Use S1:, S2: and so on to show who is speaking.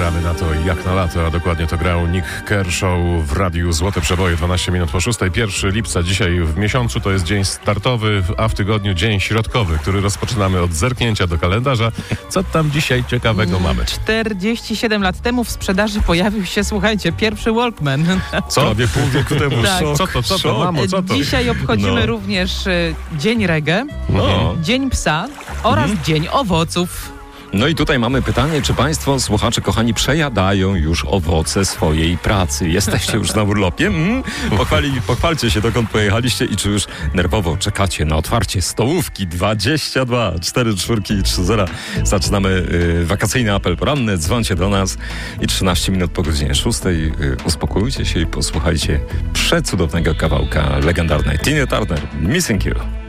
S1: gramy na to jak na lato, a dokładnie to grał Nick Kershaw w Radiu Złote Przeboje, 12 minut po 6. 1 lipca dzisiaj w miesiącu to jest dzień startowy, a w tygodniu dzień środkowy, który rozpoczynamy od zerknięcia do kalendarza. Co tam dzisiaj ciekawego mamy?
S2: 47 lat temu w sprzedaży pojawił się, słuchajcie, pierwszy Walkman.
S1: Co? Prawie pół wieku temu.
S2: Tak.
S1: Co to, mamo, co to?
S2: Dzisiaj obchodzimy również Dzień Reggae, Dzień Psa oraz Dzień Owoców.
S3: No i tutaj mamy pytanie, czy państwo, słuchacze kochani, przejadają już owoce swojej pracy? Jesteście już na urlopie? Pochwalcie się, dokąd pojechaliście i czy już nerwowo czekacie na otwarcie stołówki 22 44 i 30. Zaczynamy wakacyjny apel poranny, dzwońcie do nas i 13 minut po godzinie 6. Uspokójcie się i posłuchajcie przecudownego kawałka legendarnej Tina Turner, Missing You.